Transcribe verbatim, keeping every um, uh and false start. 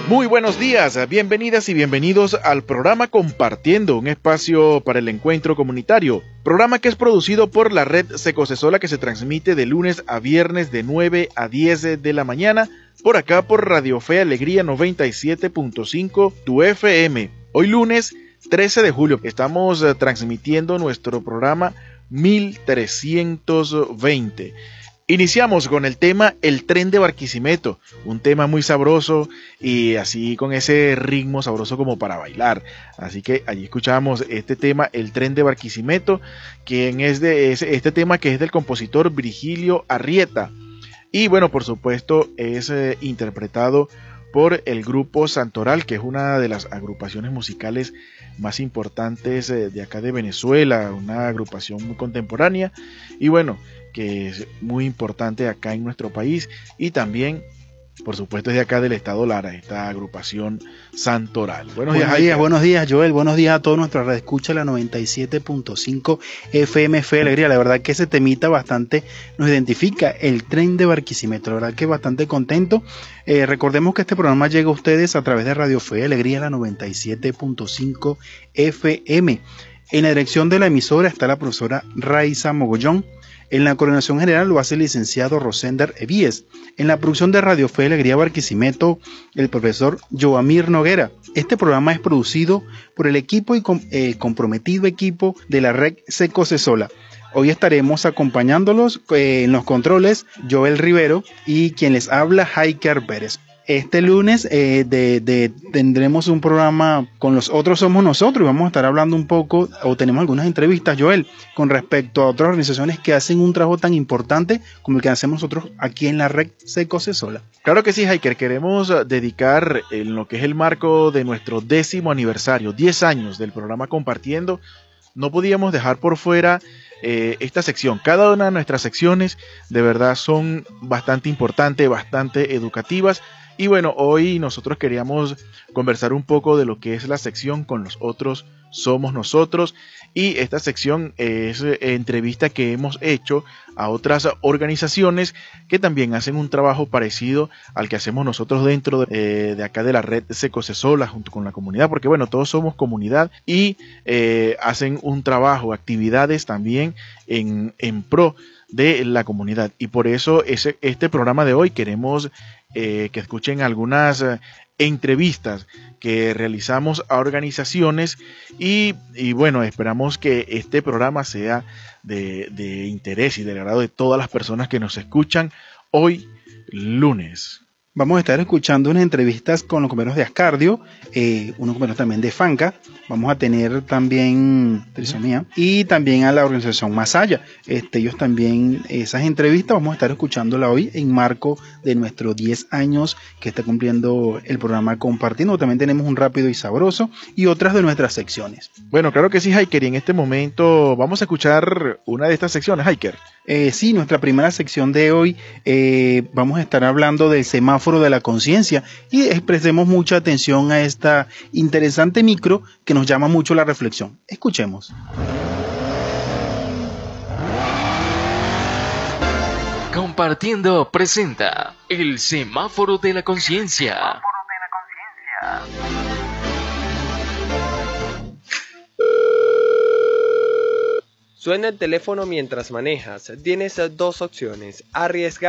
Muy buenos días, bienvenidas y bienvenidos al programa Compartiendo, un espacio para el encuentro comunitario, programa que es producido por la red Secosesola, que se transmite de lunes a viernes de nueve a diez de la mañana, por acá por Radio Fe Alegría noventa y siete punto cinco, tu F M. Hoy lunes trece de julio estamos transmitiendo nuestro programa mil trescientos veinte. Iniciamos con el tema El Tren de Barquisimeto, un tema muy sabroso y así con ese ritmo sabroso como para bailar. Así que allí escuchamos este tema El Tren de Barquisimeto, quien es de ese, este tema que es del compositor Virgilio Arrieta. Y bueno, por supuesto es eh, interpretado por el grupo Santoral, que es una de las agrupaciones musicales más importantes eh, de acá de Venezuela, una agrupación muy contemporánea y bueno, que es muy importante acá en nuestro país y también, por supuesto, es de acá del estado Lara, esta agrupación Santoral. Buenos, buenos días, días, buenos días, Joel, buenos días a toda nuestra red escucha, la noventa y siete punto cinco F M Fe Alegría. La verdad que ese temita bastante nos identifica, El Tren de Barquisimeto, la verdad que bastante contento. Eh, recordemos que este programa llega a ustedes a través de Radio Fe Alegría, la noventa y siete punto cinco F M. En la dirección de la emisora está la profesora Raiza Mogollón. En la coordinación general lo hace el licenciado Rosender Evíes. En la producción de Radio Fe Alegría Barquisimeto, el profesor Joamir Noguera. Este programa es producido por el equipo y com eh, comprometido equipo de la red Secosesola. Hoy estaremos acompañándolos eh, en los controles Joel Rivero y quien les habla, Jaiker Pérez. Este lunes eh, de, de, tendremos un programa con Los Otros Somos Nosotros y vamos a estar hablando un poco, o tenemos algunas entrevistas, Joel, con respecto a otras organizaciones que hacen un trabajo tan importante como el que hacemos nosotros aquí en la red Secosesola. Claro que sí, Jaiker, queremos dedicar en lo que es el marco de nuestro décimo aniversario, diez años del programa Compartiendo, no podíamos dejar por fuera eh, esta sección. Cada una de nuestras secciones de verdad son bastante importantes, bastante educativas. Y bueno, hoy nosotros queríamos conversar un poco de lo que es la sección Con los Otros Somos Nosotros. Y esta sección es eh, entrevista que hemos hecho a otras organizaciones que también hacen un trabajo parecido al que hacemos nosotros dentro de, eh, de acá de la red Secosesola junto con la comunidad, porque bueno, todos somos comunidad y eh, hacen un trabajo, actividades también en, en pro de la comunidad. Y por eso ese, este programa de hoy queremos eh, que escuchen algunas eh, entrevistas que realizamos a organizaciones y, y bueno, esperamos que este programa sea de, de interés y del agrado de todas las personas que nos escuchan hoy lunes. Vamos a estar escuchando unas entrevistas con los compañeros de Ascardio, eh, unos compañeros también de Fanca. Vamos a tener también Trisomía y también a la organización Masaya. Este, ellos también, esas entrevistas vamos a estar escuchándola hoy en marco de nuestros diez años que está cumpliendo el programa Compartiendo. También tenemos un rápido y sabroso y otras de nuestras secciones. Bueno, claro que sí, Jaiker, y en este momento vamos a escuchar una de estas secciones, Jaiker. Eh, sí, nuestra primera sección de hoy eh, vamos a estar hablando del semáforo de la conciencia y expresemos mucha atención a esta interesante micro que nos llama mucho la reflexión. Escuchemos. Compartiendo presenta el semáforo de la conciencia. Suena el teléfono mientras manejas. Tienes dos opciones: arriesgar